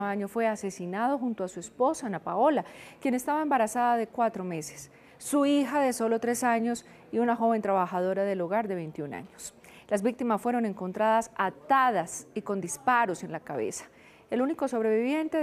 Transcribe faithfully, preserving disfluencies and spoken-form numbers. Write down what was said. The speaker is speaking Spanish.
año fue asesinado junto a su esposa, Ana Paola, quien estaba embarazada de cuatro meses, su hija de solo tres años y una joven trabajadora del hogar de veintiún años. Las víctimas fueron encontradas atadas y con disparos en la cabeza. El único sobreviviente